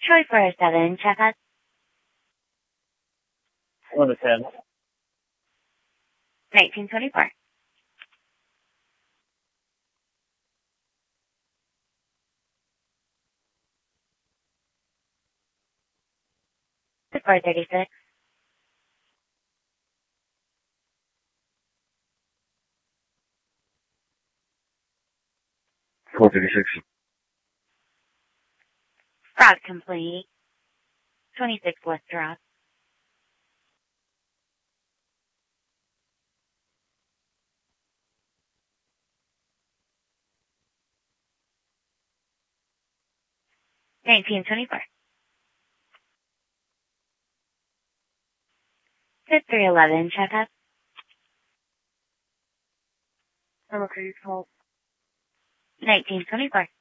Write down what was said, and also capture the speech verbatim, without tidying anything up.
Troy four seven, check out. one to ten. nineteen twenty-four. four thirty-six. four thirty-six. Route complete. twenty-six West Drop. nineteen twenty-four. three eleven, check up. I'm okay, call. nineteen twenty-four.